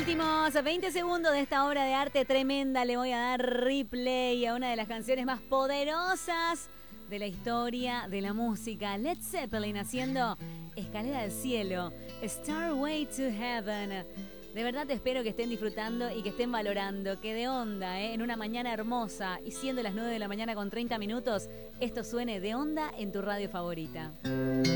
últimos 20 segundos de esta obra de arte tremenda le voy a dar replay a una de las canciones más poderosas de la historia de la música. Led Zeppelin haciendo Escalera al Cielo, Starway to Heaven. De verdad espero que estén disfrutando y que estén valorando, que de onda, en una mañana hermosa y siendo las 9 de la mañana con 30 minutos, esto suene de onda en tu radio favorita.